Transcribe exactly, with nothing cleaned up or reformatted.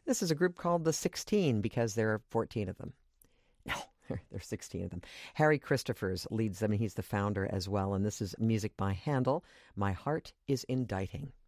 This is a group called the sixteen because there are fourteen of them. No, there are sixteen of them. Harry Christophers leads them, and he's the founder as well. And this is music by Handel, My Heart is Indicting.